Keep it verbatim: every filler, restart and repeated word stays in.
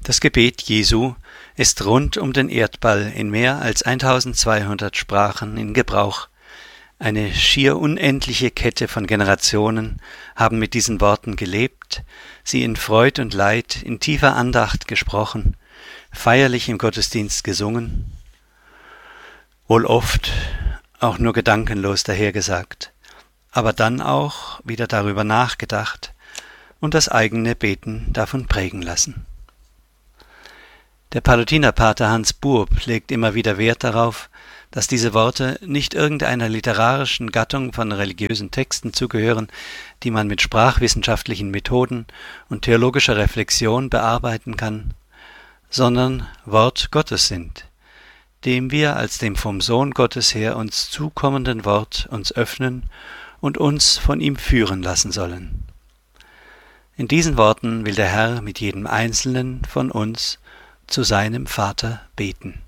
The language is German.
Das Gebet Jesu ist rund um den Erdball in mehr als eintausendzweihundert Sprachen in Gebrauch. Eine schier unendliche Kette von Generationen haben mit diesen Worten gelebt, sie in Freud und Leid, in tiefer Andacht gesprochen, feierlich im Gottesdienst gesungen, wohl oft auch nur gedankenlos dahergesagt, aber dann auch wieder darüber nachgedacht und das eigene Beten davon prägen lassen. Der Palutinerpater Hans Buob legt immer wieder Wert darauf, dass diese Worte nicht irgendeiner literarischen Gattung von religiösen Texten zugehören, die man mit sprachwissenschaftlichen Methoden und theologischer Reflexion bearbeiten kann, sondern Wort Gottes sind, dem wir als dem vom Sohn Gottes her uns zukommenden Wort uns öffnen und uns von ihm führen lassen sollen. In diesen Worten will der Herr mit jedem Einzelnen von uns zu seinem Vater beten.